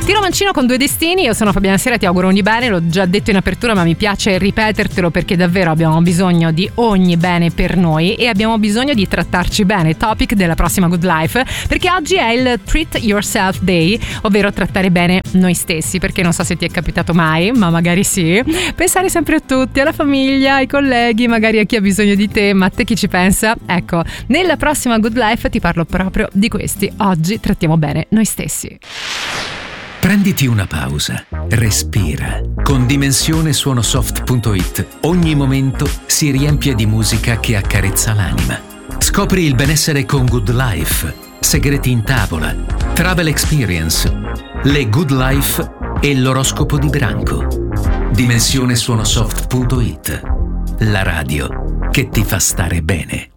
Tiro Mancino con Due Destini. Io sono Fabiana Sera, ti auguro ogni bene. L'ho già detto in apertura, ma mi piace ripetertelo perché davvero abbiamo bisogno di ogni bene per noi e abbiamo bisogno di trattarci bene. Topic della prossima Good Life, perché oggi è il Treat Yourself Day, ovvero trattare bene noi stessi, perché non so se ti è capitato mai, ma magari sì, pensare sempre a tutti, alla famiglia, ai colleghi, magari a chi ha bisogno di te, ma a te chi ci pensa? Ecco, nella prossima Good Life ti parlo proprio di questi. Oggi trattiamo bene noi stessi. Prenditi una pausa, respira. Con dimensionesuonosoft.it ogni momento si riempie di musica che accarezza l'anima. Scopri il benessere con Good Life, segreti in tavola, travel experience, le Good Life e l'oroscopo di branco. Dimensionesuonosoft.it, la radio che ti fa stare bene.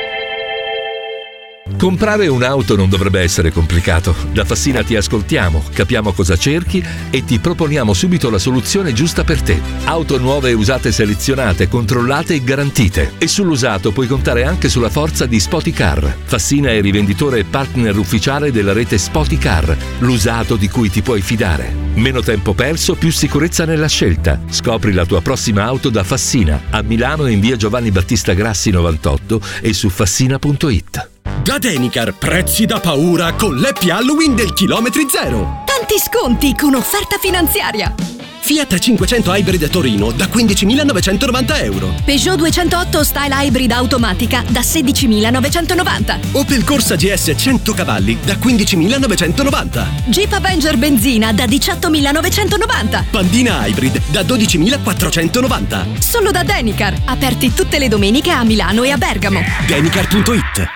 Comprare un'auto non dovrebbe essere complicato. Da Fassina ti ascoltiamo, capiamo cosa cerchi e ti proponiamo subito la soluzione giusta per te. Auto nuove e usate selezionate, controllate e garantite. E sull'usato puoi contare anche sulla forza di Spoticar. Fassina è rivenditore e partner ufficiale della rete Spoticar, l'usato di cui ti puoi fidare. Meno tempo perso, più sicurezza nella scelta. Scopri la tua prossima auto da Fassina, a Milano in via Giovanni Battista Grassi 98 e su fassina.it. Da Denicar, prezzi da paura con l'happy Halloween del chilometri zero. Tanti sconti con offerta finanziaria. Fiat 500 Hybrid Torino da 15.990 euro. Peugeot 208 Style Hybrid automatica da 16.990. Opel Corsa GS 100 cavalli da 15.990. Jeep Avenger benzina da 18.990. Pandina Hybrid da 12.490. Solo da Denicar, aperti tutte le domeniche a Milano e a Bergamo. Denicar.it.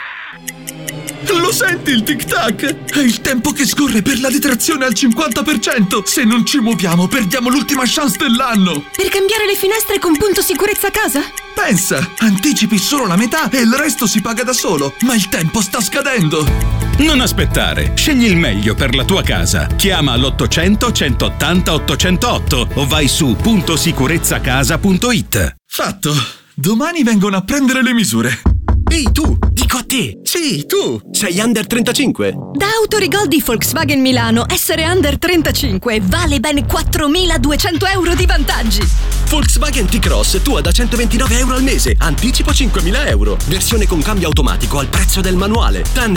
Lo senti il tic-tac? È il tempo che scorre per la detrazione al 50%. Se non ci muoviamo, perdiamo l'ultima chance dell'anno. Per cambiare le finestre con punto sicurezza casa? Pensa, anticipi solo la metà e il resto si paga da solo. Ma il tempo sta scadendo. Non aspettare, scegli il meglio per la tua casa. Chiama l'800 180 808 o vai su puntosicurezzacasa.it. Fatto. Domani vengono a prendere le misure. Ehi tu, dico a te. Sì, tu. Sei under 35? Da Autorigol di Volkswagen Milano, essere under 35 vale ben 4.200 euro di vantaggi. Volkswagen T-Cross tua da 129 euro al mese, anticipo 5.000 euro. Versione con cambio automatico al prezzo del manuale. TAN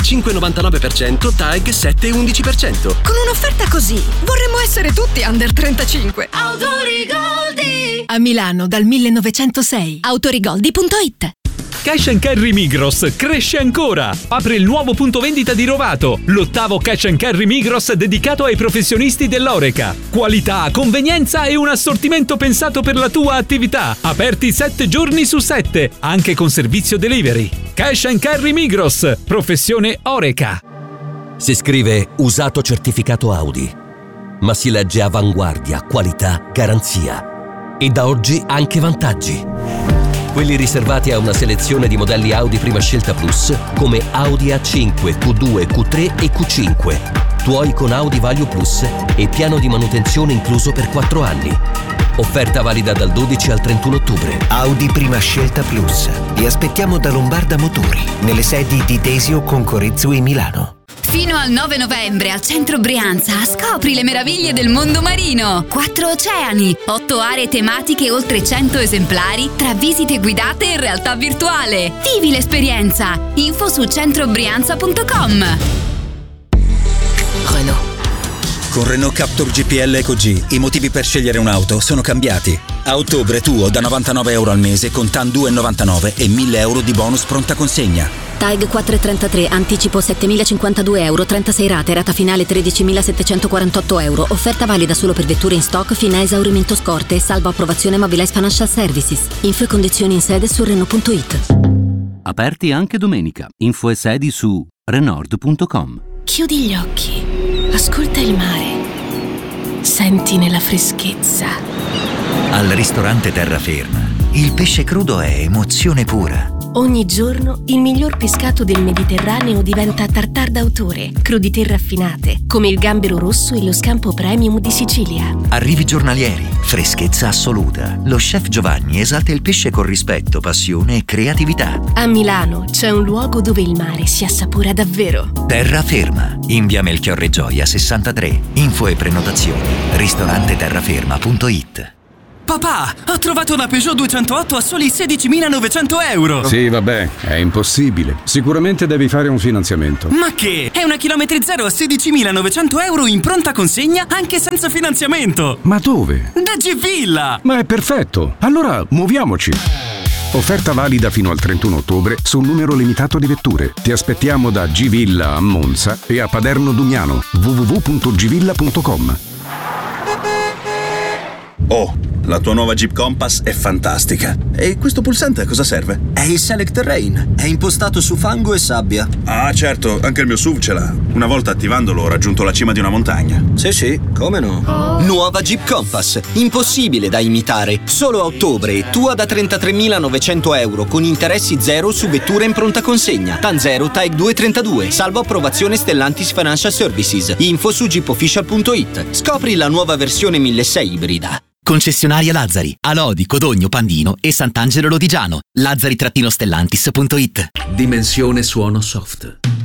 5,99%, TAG 7,11%. Con un'offerta così, vorremmo essere tutti under 35. Autorigoldi! A Milano dal 1906. Autorigoldi.it. Cash & Carry Migros cresce ancora! Apre il nuovo punto vendita di Rovato, l'8º Cash & Carry Migros dedicato ai professionisti dell'Horeca. Qualità, convenienza e un assortimento pensato per la tua attività. Aperti 7 giorni su 7, anche con servizio delivery. Cash & Carry Migros, professione Horeca. Si scrive usato certificato Audi, ma si legge avanguardia, qualità, garanzia. E da oggi anche vantaggi. Quelli riservati a una selezione di modelli Audi Prima Scelta Plus, come Audi A5, Q2, Q3 e Q5. Tuoi con Audi Value Plus e piano di manutenzione incluso per 4 anni. Offerta valida dal 12 al 31 ottobre. Audi Prima Scelta Plus. Li aspettiamo da Lombarda Motori, nelle sedi di Desio, Concorezzo e Milano. Fino al 9 novembre al Centro Brianza scopri le meraviglie del mondo marino. 4 oceani, 8 aree tematiche, oltre 100 esemplari tra visite guidate e realtà virtuale. Vivi l'esperienza. Info su centrobrianza.com. Renault. Con Renault Captur GPL EcoG i motivi per scegliere un'auto sono cambiati. A ottobre tuo da 99 euro al mese con TAN 2,99 e 1.000 euro di bonus pronta consegna. TAG 4,33, anticipo 7.052 euro, 36 rate, rata finale 13.748 euro. Offerta valida solo per vetture in stock fino a esaurimento scorte e salvo approvazione Mobilize Financial Services. Info e condizioni in sede su Renault.it. Aperti anche domenica. Info e sedi su Renault.com. Chiudi gli occhi, ascolta il mare, senti nella freschezza. Al ristorante Terraferma il pesce crudo è emozione pura. Ogni giorno il miglior pescato del Mediterraneo diventa tartare d'autore, crudité raffinate, come il gambero rosso e lo scampo premium di Sicilia. Arrivi giornalieri, freschezza assoluta. Lo chef Giovanni esalta il pesce con rispetto, passione e creatività. A Milano c'è un luogo dove il mare si assapora davvero. Terraferma, in via Melchiorre Gioia 63. Info e prenotazioni, ristoranteterraferma.it. Papà, ho trovato una Peugeot 208 a soli 16.900 euro. Sì, vabbè, è impossibile. Sicuramente devi fare un finanziamento. Ma che? È una chilometri zero a 16.900 euro in pronta consegna anche senza finanziamento. Ma dove? Da G-Villa! Ma è perfetto. Allora, muoviamoci. Offerta valida fino al 31 ottobre su un numero limitato di vetture. Ti aspettiamo da G-Villa a Monza e a Paderno Dugnano. www.gvilla.com. Oh, la tua nuova Jeep Compass è fantastica. E questo pulsante a cosa serve? È il Select Terrain. È impostato su fango e sabbia. Ah, certo, anche il mio SUV ce l'ha. Una volta attivandolo ho raggiunto la cima di una montagna. Sì, come no? Nuova Jeep Compass. Impossibile da imitare. Solo a ottobre, tua da 33.900 euro con interessi zero su vetture in pronta consegna. TAN 0, TAEG 232. Salvo approvazione Stellantis Financial Services. Info su jeepofficial.it. Scopri la nuova versione 1600 ibrida. Concessionaria Lazzari, a Lodi, Codogno, Pandino e Sant'Angelo Lodigiano. Lazzari-Stellantis.it. Dimensione suono soft.